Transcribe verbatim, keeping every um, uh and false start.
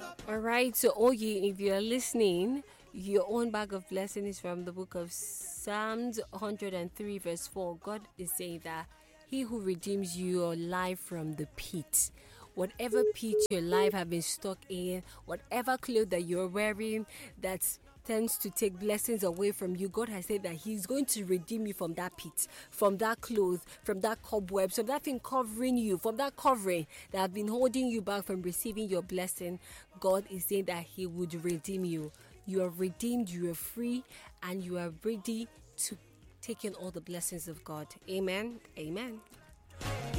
All right, so all you, if you're listening, your own bag of blessing is from the book of Psalms one hundred three, verse four. God is saying that He who redeems your life from the pit, whatever pit your life have been stuck in, whatever clothes that you're wearing that tends to take blessings away from you, God has said that He's going to redeem you from that pit, from that clothes, from that cobwebs, from that thing covering you, from that covering that have been holding you back from receiving your blessing. God is saying that He would redeem you. You are redeemed, you are free, and you are ready to take in all the blessings of God. Amen. Amen.